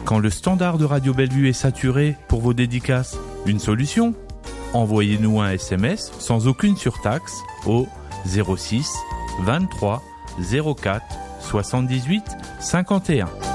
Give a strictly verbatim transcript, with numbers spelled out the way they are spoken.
Quand le standard de Radio Bellevue est saturé pour vos dédicaces, une solution ? Envoyez-nous un S M S sans aucune surtaxe au zéro six vingt-trois zéro quatre soixante-dix-huit cinquante et un.